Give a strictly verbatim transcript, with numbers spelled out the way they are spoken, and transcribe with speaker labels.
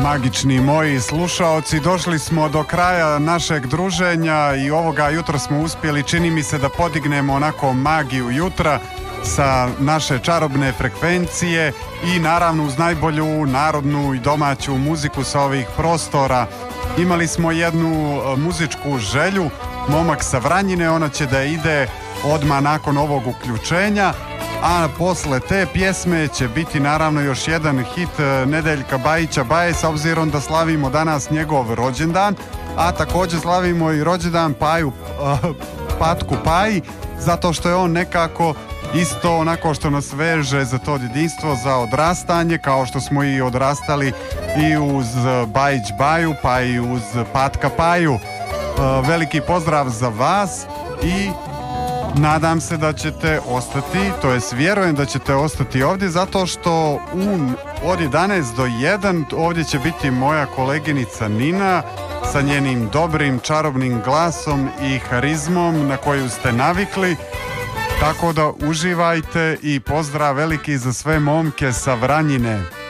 Speaker 1: Magični moji slušaoci, došli smo do kraja našeg druženja i ovoga jutra smo uspjeli, čini mi se, da podignemo onako magiju jutra sa naše čarobne frekvencije i naravno uz najbolju narodnu i domaću muziku sa ovih prostora. Imali smo jednu muzičku želju, momak sa Vranjine, ona će da ide odmah nakon ovog uključenja, a posle te pjesme će biti naravno još jedan hit Nedeljka Bajića Baje, s obzirom da slavimo danas njegov rođendan, a također slavimo i rođendan Paju, uh, Patku Paji, zato što je on nekako isto onako što nas veže za to djedinstvo, za odrastanje, kao što smo i odrastali i uz Bajić Baju, pa i uz Patka Paju. Uh, veliki pozdrav za vas i nadam se da ćete ostati, to jest vjerujem da ćete ostati ovdje, zato što u, od jedanaest do jedan ovdje će biti moja koleginica Nina sa njenim dobrim, čarobnim glasom i harizmom na koju ste navikli. Tako da uživajte i pozdrav veliki za sve momke sa Vranjine.